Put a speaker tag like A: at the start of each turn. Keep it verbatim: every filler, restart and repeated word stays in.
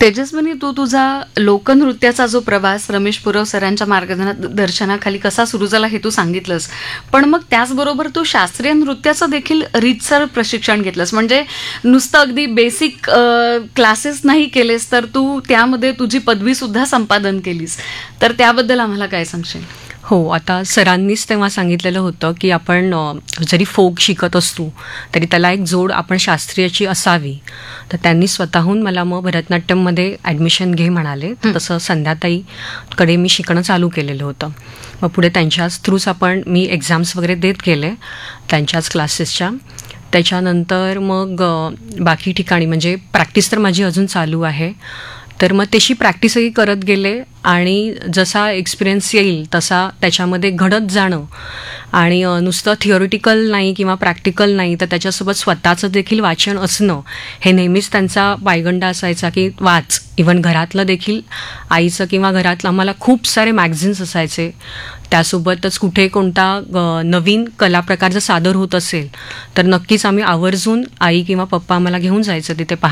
A: तेजस्विनी, तू तुझा लोकनृत्याचा जो प्रवास रमेश पुरव सरांच्या मार्गदर्शनाखाली कसा सुरू झाला हे तू सांगितलंस, पण मग त्याचबरोबर तू शास्त्रीय नृत्याचं देखील रीतसर प्रशिक्षण घेतलंस. म्हणजे नुसतं अगदी बेसिक क्लासेस नाही केलेस, तर तू त्यामध्ये तुझी पदवी सुद्धा संपादन केलीस. तर त्याबद्दल आम्हाला काय सांगशील?
B: हो, आता सरांनीच तेव्हा सांगितलेलं होतं की आपण जरी फोक शिकत असतो तरी त्याला एक जोड आपण शास्त्रीयाची असावी. तर त्यांनी स्वतःहून मला मग भरतनाट्यममध्ये ॲडमिशन घे म्हणाले. तसं संध्याताईकडे मी शिकणं चालू केलेलं होतं. मग पुढे त्यांच्याच थ्रूच आपण मी एक्झाम्स वगैरे देत गेले त्यांच्याच क्लासेसच्या. त्याच्यानंतर मग बाकी ठिकाणी म्हणजे प्रॅक्टिस तर माझी अजून चालू आहे. तर मग तशी प्रॅक्टिसही करत गेले आणि जसा एक्सपिरियन्स येईल तसा त्याच्यामध्ये घडत जाणं आणि नुसतं थिअरिटिकल नाही किंवा प्रॅक्टिकल नाही तर त्याच्यासोबत स्वतःचं देखील वाचन असणं हे नेहमीच त्यांचा पायगंडा असायचा की वाच. इवन घरातलं देखील आईचं किंवा घरातलं आम्हाला खूप सारे मॅगझिन्स असायचे. त्यासोबतच कुठे कोणता नवीन कला प्रकार जर सादर होत असेल तर नक्कीच आम्ही आवर्जून आई किंवा पप्पा आम्हाला घेऊन जायचं तिथे